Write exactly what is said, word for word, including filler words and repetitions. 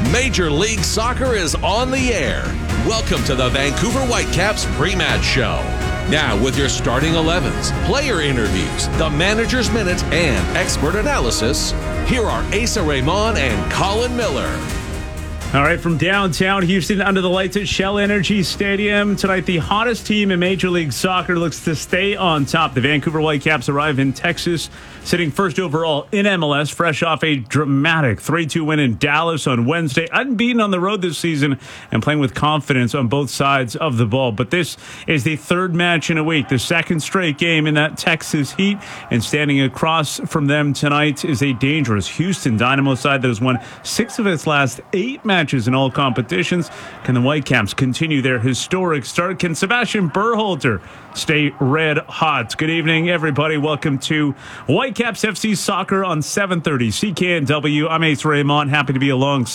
Major League Soccer is on the air. Welcome to the Vancouver Whitecaps pre-match show. Now with your starting elevens, player interviews, the manager's minute, and expert analysis, here are Asa Raymond and Colin Miller. All right, from downtown Houston under the lights at Shell Energy Stadium. Tonight, the hottest team in Major League Soccer looks to stay on top. The Vancouver Whitecaps arrive in Texas, sitting first overall in M L S, fresh off a dramatic three two win in Dallas on Wednesday. Unbeaten on the road this season and playing with confidence on both sides of the ball. But this is the third match in a week, the second straight game in that Texas heat. And standing across from them tonight is a dangerous Houston Dynamo side that has won six of its last eight matches in all competitions. Can the Whitecaps continue their historic start? Can Sebastian Berhalter stay red hot? Good evening, everybody. Welcome to Whitecaps F C Soccer on seven thirty C K N W. I'm Ace Raymond. Happy to be along